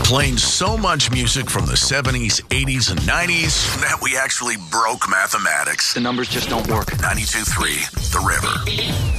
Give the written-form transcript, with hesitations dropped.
Playing so much music from the 70s, 80s, and 90s that we actually broke mathematics. The numbers just don't work. 92.3 The River.